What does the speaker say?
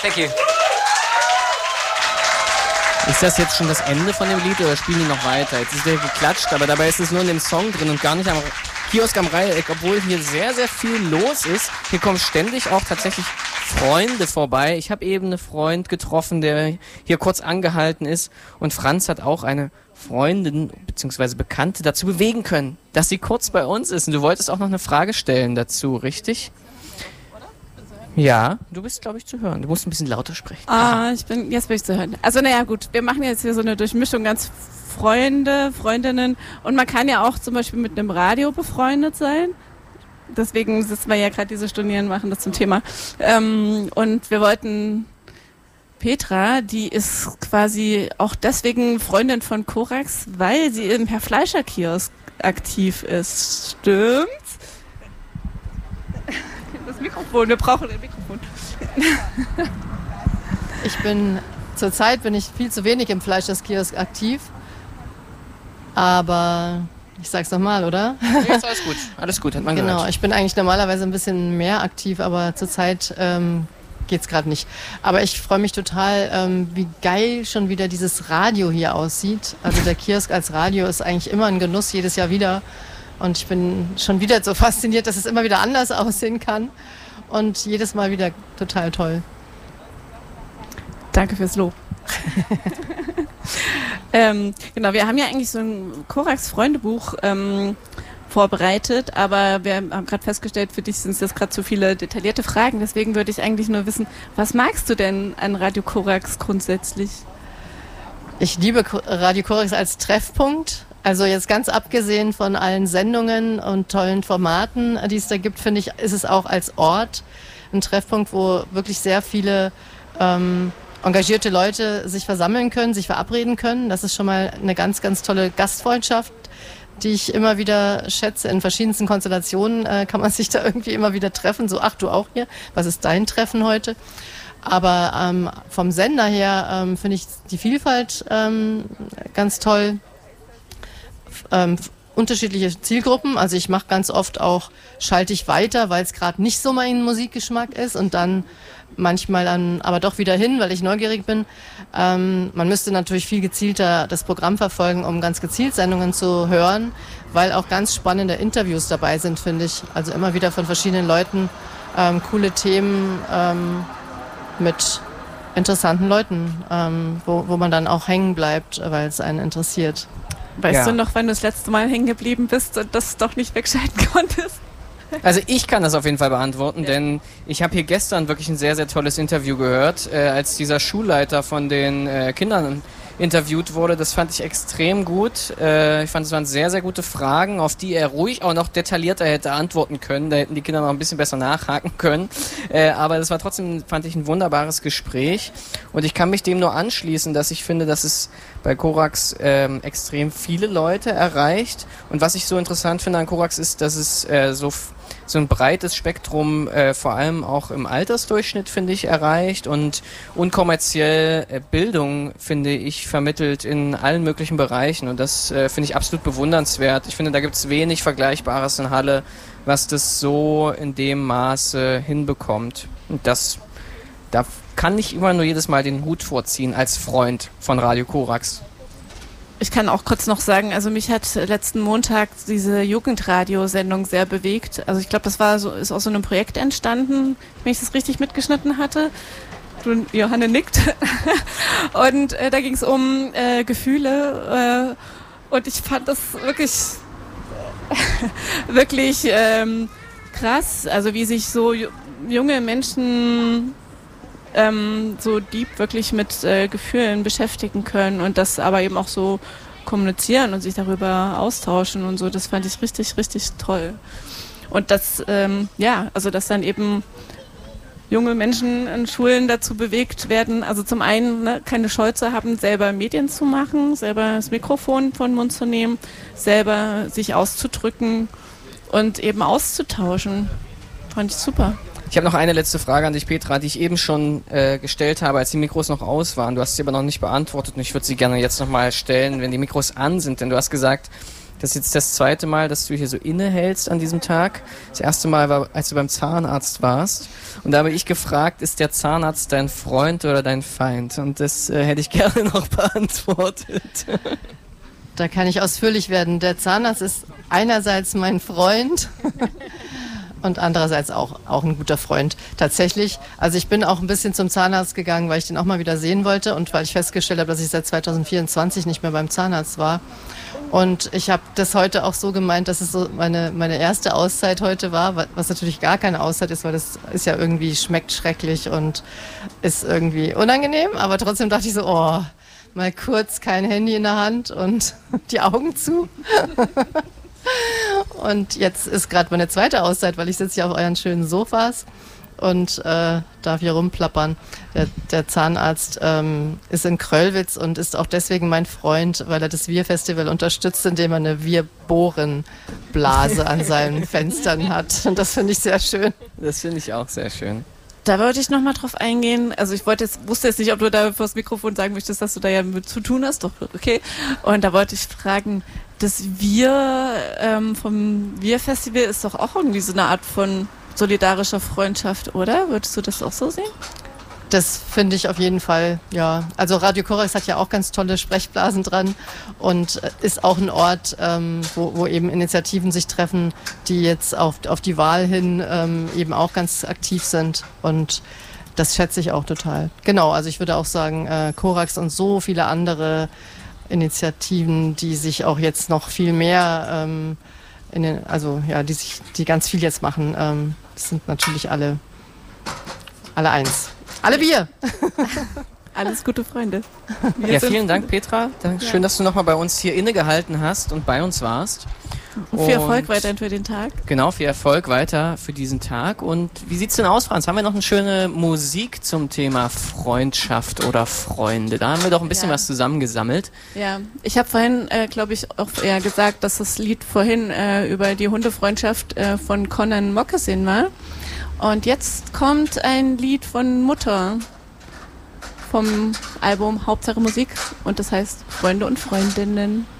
thank you. Ist das jetzt schon das Ende von dem Lied oder spielen die noch weiter? Jetzt ist der geklatscht, aber dabei ist es nur in dem Song drin und gar nicht am Kiosk am Dreieck, obwohl hier sehr, sehr viel los ist. Hier kommen ständig auch tatsächlich Freunde vorbei. Ich habe eben einen Freund getroffen, der hier kurz angehalten ist und Franz hat auch eine Freundin bzw. Bekannte dazu bewegen können, dass sie kurz bei uns ist. Und du wolltest auch noch eine Frage stellen dazu, richtig? Ja, du bist, glaube ich, zu hören. Du musst ein bisschen lauter sprechen. Jetzt bin ich zu hören. Also naja gut, wir machen jetzt hier so eine Durchmischung, ganz Freunde, Freundinnen und man kann ja auch zum Beispiel mit einem Radio befreundet sein. Deswegen sitzen wir ja gerade diese Stunde hier und machen das zum Thema. Und wir wollten Petra, die ist quasi auch deswegen Freundin von Korax, weil sie im Herr Fleischer Kiosk aktiv ist. Stimmt's? Das Mikrofon, wir brauchen ein Mikrofon. Zurzeit bin ich viel zu wenig im Fleischers Kiosk aktiv. Aber ich sag's nochmal, oder? Ja, ist alles gut. Alles gut, hat man gehört. Genau, ich bin eigentlich normalerweise ein bisschen mehr aktiv, aber zurzeit geht's gerade nicht. Aber ich freue mich total, wie geil schon wieder dieses Radio hier aussieht. Also der Kiosk als Radio ist eigentlich immer ein Genuss, jedes Jahr wieder. Und ich bin schon wieder so fasziniert, dass es immer wieder anders aussehen kann. Und jedes Mal wieder total toll. Danke fürs Lob. Genau, wir haben ja eigentlich so ein Korax-Freundebuch vorbereitet, aber wir haben gerade festgestellt, für dich sind es jetzt gerade zu viele detaillierte Fragen. Deswegen würde ich eigentlich nur wissen, was magst du denn an Radio Korax grundsätzlich? Ich liebe Radio Korax als Treffpunkt. Also jetzt ganz abgesehen von allen Sendungen und tollen Formaten, die es da gibt, finde ich, ist es auch als Ort ein Treffpunkt, wo wirklich sehr viele engagierte Leute sich versammeln können, sich verabreden können. Das ist schon mal eine ganz, ganz tolle Gastfreundschaft, die ich immer wieder schätze. In verschiedensten Konstellationen kann man sich da irgendwie immer wieder treffen. So, ach, du auch hier? Was ist dein Treffen heute? Aber vom Sender her finde ich die Vielfalt ganz toll. Unterschiedliche Zielgruppen. Also ich mache ganz oft auch, schalte ich weiter, weil es gerade nicht so mein Musikgeschmack ist und dann manchmal dann aber doch wieder hin, weil ich neugierig bin. Man müsste natürlich viel gezielter das Programm verfolgen, um ganz gezielt Sendungen zu hören, weil auch ganz spannende Interviews dabei sind, finde ich. Also immer wieder von verschiedenen Leuten coole Themen mit interessanten Leuten, wo man dann auch hängen bleibt, weil es einen interessiert. Weißt du noch, wann du das letzte Mal hängen geblieben bist und das doch nicht wegschalten konntest? Also ich kann das auf jeden Fall beantworten, denn ich habe hier gestern wirklich ein sehr, sehr tolles Interview gehört, als dieser Schulleiter von den Kindern interviewt wurde. Das fand ich extrem gut. Ich fand, es waren sehr, sehr gute Fragen, auf die er ruhig auch noch detaillierter hätte antworten können. Da hätten die Kinder noch ein bisschen besser nachhaken können. Aber das war trotzdem, fand ich, ein wunderbares Gespräch. Und ich kann mich dem nur anschließen, dass ich finde, dass es bei Korax extrem viele Leute erreicht. Und was ich so interessant finde an Korax ist, dass es so ein breites Spektrum vor allem auch im Altersdurchschnitt, finde ich, erreicht und unkommerziell Bildung, finde ich, vermittelt in allen möglichen Bereichen und das finde ich absolut bewundernswert. Ich finde, da gibt es wenig Vergleichbares in Halle, was das so in dem Maße hinbekommt. Und da kann ich immer nur jedes Mal den Hut vorziehen als Freund von Radio Korax. Ich kann auch kurz noch sagen, also mich hat letzten Montag diese Jugendradiosendung sehr bewegt. Also ich glaube, das ist aus so einem Projekt entstanden, wenn ich das richtig mitgeschnitten hatte. Johanne nickt. Und da ging es um Gefühle. Und ich fand das wirklich krass. Also wie sich so junge Menschen so deep wirklich mit Gefühlen beschäftigen können und das aber eben auch so kommunizieren und sich darüber austauschen und so, das fand ich richtig, richtig toll. Und das, also dass dann eben junge Menschen in Schulen dazu bewegt werden, also zum einen keine Scheu zu haben, selber Medien zu machen, selber das Mikrofon vor den Mund zu nehmen, selber sich auszudrücken und eben auszutauschen. Fand ich super. Ich habe noch eine letzte Frage an dich, Petra, die ich eben schon gestellt habe, als die Mikros noch aus waren. Du hast sie aber noch nicht beantwortet und ich würde sie gerne jetzt nochmal stellen, wenn die Mikros an sind. Denn du hast gesagt, Das ist jetzt das zweite Mal, dass du hier so innehältst an diesem Tag. Das erste Mal war, als du beim Zahnarzt warst. Und da habe ich gefragt, ist der Zahnarzt dein Freund oder dein Feind? Und das hätte ich gerne noch beantwortet. Da kann ich ausführlich werden. Der Zahnarzt ist einerseits mein Freund und andererseits auch ein guter Freund. Tatsächlich, also ich bin auch ein bisschen zum Zahnarzt gegangen, weil ich den auch mal wieder sehen wollte und weil ich festgestellt habe, dass ich seit 2024 nicht mehr beim Zahnarzt war. Und ich habe das heute auch so gemeint, dass es so meine erste Auszeit heute war, was natürlich gar keine Auszeit ist, weil das ist ja irgendwie, schmeckt schrecklich und ist irgendwie unangenehm. Aber trotzdem dachte ich so, oh, mal kurz kein Handy in der Hand und die Augen zu. Und jetzt ist gerade meine zweite Auszeit, weil ich sitze hier auf euren schönen Sofas und darf hier rumplappern. Der Zahnarzt ist in Kröllwitz und ist auch deswegen mein Freund, weil er das Wir-Festival unterstützt, indem er eine Wir-Bohren-Blase an seinen Fenstern hat. Und das finde ich sehr schön. Das finde ich auch sehr schön. Da wollte ich nochmal drauf eingehen. Also ich wusste jetzt nicht, ob du da vor das Mikrofon sagen möchtest, dass du da ja mit zu tun hast. Doch, okay. Und da wollte ich fragen, das Wir vom Wir-Festival ist doch auch irgendwie so eine Art von solidarischer Freundschaft, oder? Würdest du das auch so sehen? Das finde ich auf jeden Fall, ja. Also Radio Korax hat ja auch ganz tolle Sprechblasen dran und ist auch ein Ort, wo eben Initiativen sich treffen, die jetzt auf die Wahl hin eben auch ganz aktiv sind und das schätze ich auch total. Genau, also ich würde auch sagen, Korax und so viele andere Initiativen, die sich auch jetzt noch viel mehr, die ganz viel jetzt machen, das sind natürlich alle eins. Alle wir! Alles gute Freunde. Ja, vielen Dank, Petra. Schön, dass du nochmal bei uns hier innegehalten hast und bei uns warst. Und viel Erfolg weiterhin für den Tag. Genau, viel Erfolg weiter für diesen Tag. Und wie sieht's denn aus, Franz? Haben wir noch eine schöne Musik zum Thema Freundschaft oder Freunde? Da haben wir doch ein bisschen was zusammengesammelt. Ja, ich habe vorhin, glaube ich, auch eher gesagt, dass das Lied vorhin über die Hundefreundschaft von Conan Moccasin war. Und jetzt kommt ein Lied von Mutter vom Album Hauptsache Musik und das heißt Freunde und Freundinnen.